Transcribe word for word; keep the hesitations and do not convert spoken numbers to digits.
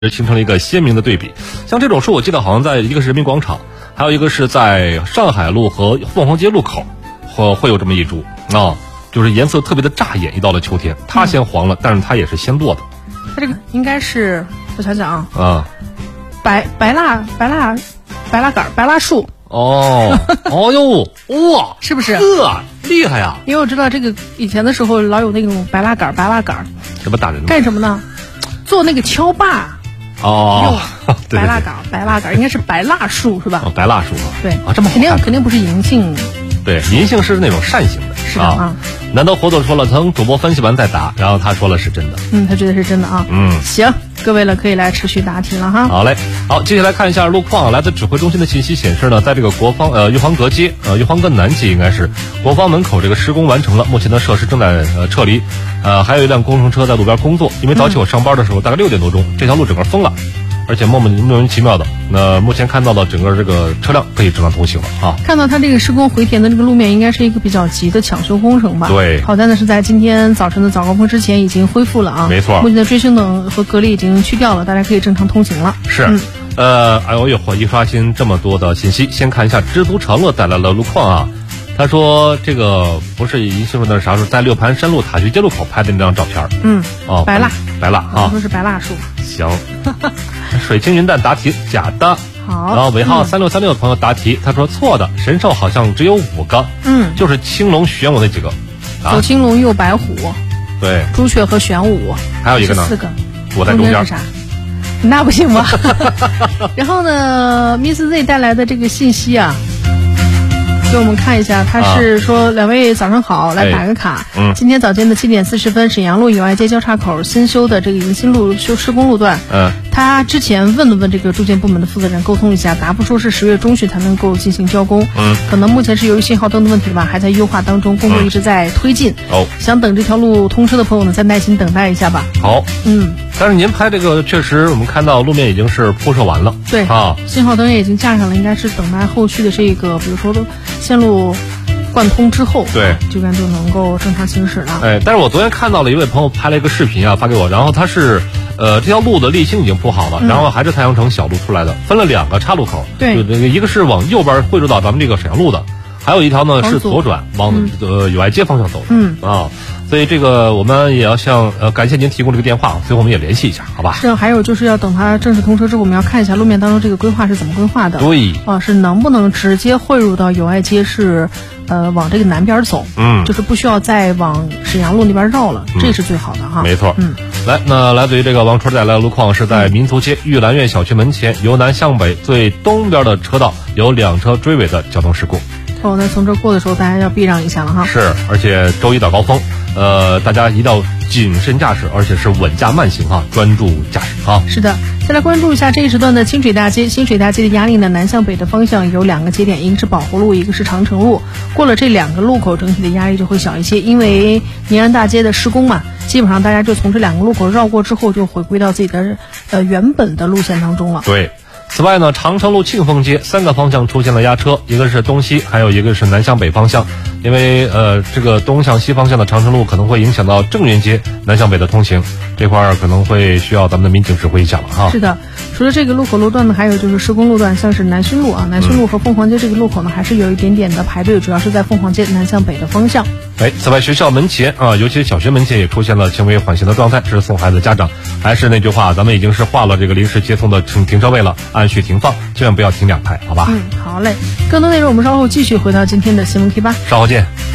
形成了一个鲜明的对比。像这种树，我记得好像在一个是人民广场，还有一个是在上海路和凤凰街路口，会会有这么一株啊，就是颜色特别的扎眼。一到了秋天，它先黄了，嗯、但是它也是先落的。 它这个应该是我想想啊， 啊， 白白蜡白蜡白蜡杆白蜡树。 哦，哦呦，哇， 是不是？ 呵，厉害呀！ 因为我知道这个以前的时候老有那种白蜡杆白蜡杆， 什么打人？ 干什么呢？做那个锹把。 哦， 对对对，白蜡杆，白蜡杆应该是白蜡树是吧？ 哦，白蜡树啊， 对啊，这么好看， 肯定肯定不是银杏。 对，银杏是那种扇形的。 是的啊。 难得活动说了，等主播分析完再答，然后他说了是真的。 嗯，他觉得是真的啊。 嗯， 行，各位了可以来持续答题了哈。 好嘞，好，接下来看一下路况。来自指挥中心的信息显示呢，在这个国方呃玉皇阁街呃玉皇阁南街应该是国方门口这个施工完成了，目前的设施正在呃撤离，呃还有一辆工程车在路边工作。因为早起我上班的时候、嗯、大概六点多钟，这条路整个封了。而且莫名莫名其妙的，那目前看到的整个这个车辆可以正常通行了啊。 看到它这个施工回填的这个路面，应该是一个比较急的抢修工程吧？ 对。 好在呢是在今天早晨的早高峰之前已经恢复了啊。 没错。 目前的追凶等和隔离已经去掉了，大家可以正常通行了。 是。嗯、呃，哎呦呦，一刷新这么多的信息，先看一下知足常乐带来了路况啊。他说这个不是银杏树的啥树，在六盘山路塔区街路口拍的那张照片。 嗯。 哦， 白蜡。 白蜡啊。 说是白蜡树。 行。水晶云淡答题假的。 好。 然后尾号三六三六的朋友答题，他说错的，神兽好像只有五个。 嗯。 就是青龙玄武那几个。 左、啊、青龙右白虎。 对。 朱雀和玄武。 还有一个呢。 四个。 我在中间。 是啥？那不行吧？然后呢 ，Miss Z 带来的这个信息啊。给我们看一下，他是说两位早上好，来打个卡。 嗯， 今天早间的七点四十分，沈阳路友爱街交叉口新修的这个迎新路修施工路段， 嗯， 他之前问了问这个住建部门的负责人沟通一下，答复说是十月中旬才能够进行交工。 嗯， 可能目前是由于信号灯的问题吧，还在优化当中，工作一直在推进。 哦， 想等这条路通车的朋友呢，再耐心等待一下吧。 好， 嗯， 但是您拍这个确实，我们看到路面已经是铺设完了。 对啊， 信号灯也已经架上了，应该是等待后续的这个，比如说线路贯通之后， 对， 这边就能够正常行驶了。 哎，但是我昨天看到了一位朋友拍了一个视频啊，发给我，然后他是，呃，这条路的沥青已经铺好了，嗯、然后还是太阳城小路出来的，分了两个岔路口， 对， 就这个一个是往右边汇入到咱们这个沈阳路的，还有一条呢是左转往、嗯、呃友爱街方向走的， 嗯啊。所以这个我们也要向呃感谢您提供这个电话，所以我们也联系一下，好吧？ 是，还有就是要等它正式通车之后，我们要看一下路面当中这个规划是怎么规划的。 对， 啊，是能不能直接汇入到友爱街是，呃，往这个南边走， 嗯， 就是不需要再往沈阳路那边绕了，嗯、这是最好的哈。 没错， 嗯， 来，那来自于这个王春带来的路况是在民族街玉兰苑小区门前，由南向北最东边的车道有两车追尾的交通事故。 哦，那从这过的时候，大家要避让一下了哈。 是，而且周一早高峰，呃，大家一定要谨慎驾驶，而且是稳驾慢行哈，专注驾驶哈。 是的，再来关注一下这一时段的清水大街。清水大街的压力呢，南向北的方向有两个节点，一个是宝湖路，一个是长城路。过了这两个路口，整体的压力就会小一些，因为宁安大街的施工嘛，基本上大家就从这两个路口绕过之后，就回归到自己的呃原本的路线当中了。 对。此外呢，长城路庆丰街三个方向出现了压车，一个是东西，还有一个是南向北方向。因为呃，这个东向西方向的长城路可能会影响到正源街南向北的通行，这块儿可能会需要咱们的民警指挥一下了哈。 是的，除了这个路口路段呢，还有就是施工路段，像是南浔路啊，南浔路和凤凰街这个路口呢，还是有一点点的排队，主要是在凤凰街南向北的方向。 哎，此外学校门前啊，尤其小学门前也出现了轻微缓行的状态，这是送孩子的家长。还是那句话，咱们已经是划了这个临时接送的停停车位了，按序停放，千万不要停两排，好吧？ 嗯，好嘞。更多内容我们稍后继续回到今天的新闻 K 八， 稍后见。